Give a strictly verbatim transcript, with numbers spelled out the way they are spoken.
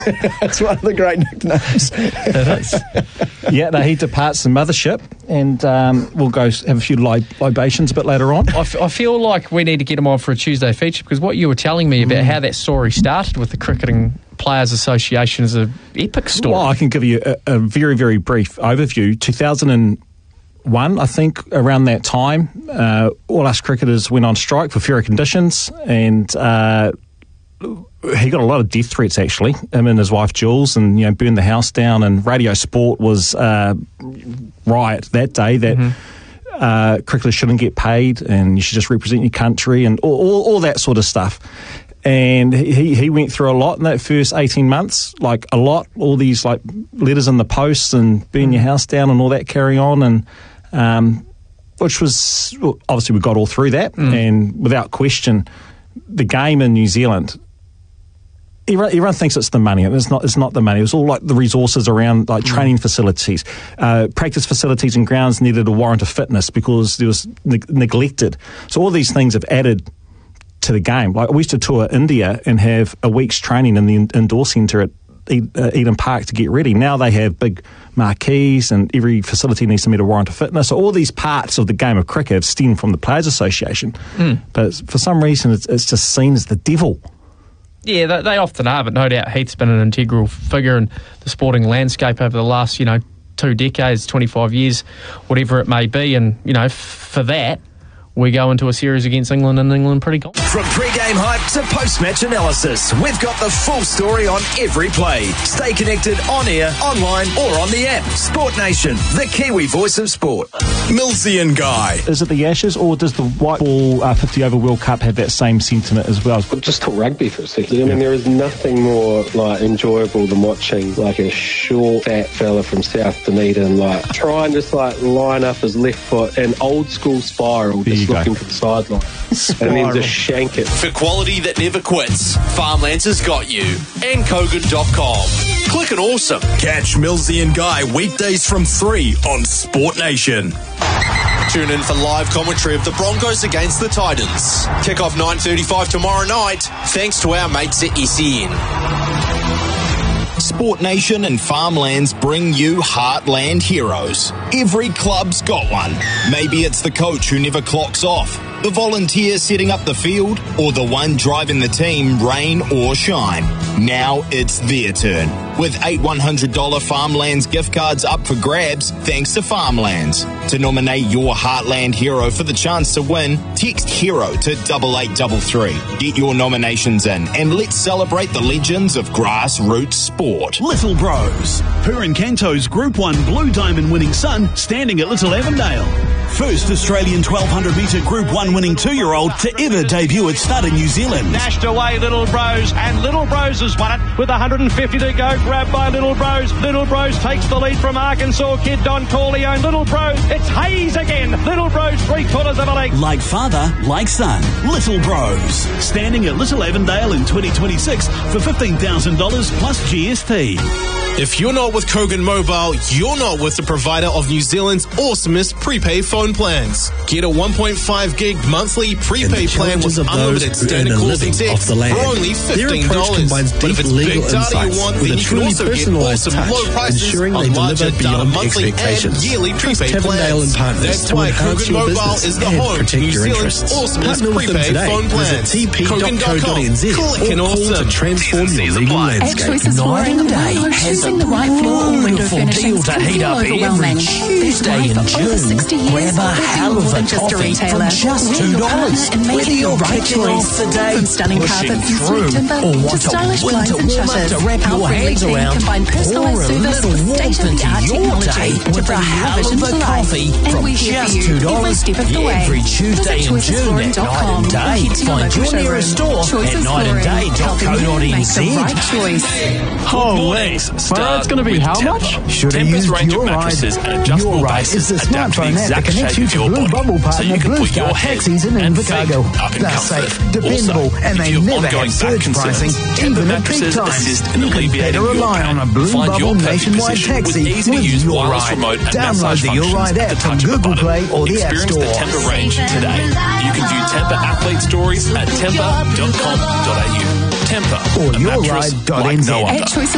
It's one of the great nicknames. It is. Yeah, no, he departs the mothership, and um, we'll go have a few lib- libations a bit later on. I, f- I feel like we need to get him on for a Tuesday feature, because what you were telling me about mm. how that story started with the Cricketing Players Association is an epic story. Well, I can give you a, a very, very brief overview. two thousand one, I think, around that time, uh, all us cricketers went on strike for fairer conditions, and uh, he got a lot of death threats, actually, him and his wife Jules, and you know, burned the house down. And Radio Sport was uh, riot that day that mm-hmm. uh, cricketers shouldn't get paid, and you should just represent your country, and all, all, all that sort of stuff. And he, he went through a lot in that first eighteen months, like a lot, all these like letters in the post and burn mm. your house down and all that carrying on, and um, which was, well, obviously we got all through that, mm. and without question, the game in New Zealand, everyone, everyone thinks it's the money, and it's not, it's not the money. It was all like the resources around like training mm. facilities, uh, practice facilities and grounds needed a warrant of fitness because there was ne- neglected. So all these things have added to the game. Like we used to tour India and have a week's training in the in- indoor centre at uh, Eden Park to get ready. Now they have big marquees and every facility needs to meet a warrant of fitness. So all these parts of the game of cricket have stemmed from the Players Association. Mm. But for some reason it's, it's just seen as the devil. Yeah, they, they often are, but no doubt Heath's been an integral figure in the sporting landscape over the last, you know, two decades, twenty-five years, whatever it may be. And, you know, f- for that, we go into a series against England, and England pretty confident. From pre-game hype to post-match analysis, we've got the full story on every play. Stay connected on air, online or on the app. Sport Nation, the Kiwi voice of sport. Millsy and Guy. Is it the Ashes, or does the white ball uh, fifty over World Cup have that same sentiment as well? We'll just talk rugby for a second. I mean, there is nothing more like enjoyable than watching like a short, fat fella from South Dunedin like try and just like line up his left foot in old school spiral, just looking for the sideline, and then just shank it. For quality that never quits, Farmlands has got you. and kogan dot com. Click and awesome. Catch Millsy and Guy weekdays from three on Sport Nation. Tune in for live commentary of the Broncos against the Titans. Kick-off nine thirty-five tomorrow night, thanks to our mates at S E N. Sport Nation and Farmlands bring you Heartland Heroes. Every club's got one. Maybe it's the coach who never clocks off, the volunteer setting up the field, or the one driving the team rain or shine. Now it's their turn. With eight one hundred dollars Farmlands gift cards up for grabs thanks to Farmlands. To nominate your Heartland hero for the chance to win, text HERO to double eight double three. Get your nominations in and let's celebrate the legends of grassroots sport. Little Bros. Purin Canto's Group one Blue Diamond winning son standing at Little Avondale. First Australian twelve hundred metre Group one winning two-year-old to ever debut at stud in New Zealand. Dashed away Little Bros, and Little Bros has won it with one hundred fifty to go. Grabbed by Little Bros. Little Bros takes the lead from Arkansas kid Don Corleone. Little Bros, it's Hayes again. Little Bros, three quarters of a leg. Like father, like son. Little Bros. Standing at Little Avondale in twenty twenty-six for fifteen thousand dollars plus G S T. If you're not with Kogan Mobile, you're not with the provider of New Zealand's awesomest prepaid phone plans. Get a one point five gig monthly prepaid plan with unlimited standard calls and text for only fifteen dollars. But if it's big data you want, then you can also get awesome low prices on larger data monthly and yearly prepaid plans. That's why Kogan Mobile is the home to New Zealand's awesomest prepaid phone plans. Kogan dot com. Click and awesome. Transform your legal landscape. Night and day has the right floor or window furnishings to heat up every Tuesday in June. Grab a hell of a coffee from just two dollars. Whether you're kicking off the day, from stunning carpets and sweet timber or to want stylish a blinds winter and warmer shutters, to wrap your our hands friendly team around, combine personalised pour a service little with warmth state-of-the-art into your technology day to with a bring your hell vision of to a life. coffee And from we're here just for you two every dollars step of the way. every Tuesday in June at Night and Day. Find your nearest store at night and day dot co dot n z. Holy, well, it's going to be how much? Should have used your ride. Your ride is the smartphone app that connects you to Blue Bubble partner Blue Star Taxis in Invercargill. They're safe, dependable, and they never have surge pricing, even at peak times. You can better rely on a Blue Bubble nationwide taxi with your ride. Download the Your Ride app from Google Play or the App Store. Experience the Temper range today. You can view Temper athlete stories at temper dot com dot a u. Temper, or a your mattress ride dot n z. like no other.